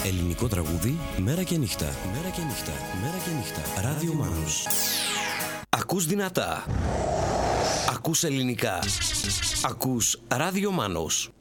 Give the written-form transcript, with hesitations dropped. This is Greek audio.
Ελληνικό τραγούδι, μέρα και νύχτα. Μέρα και νύχτα. Μέρα και νύχτα. Ράδιο Μάνος. Ακούς δυνατά. Ακούς ελληνικά. Ακούς Ράδιο Μάνος.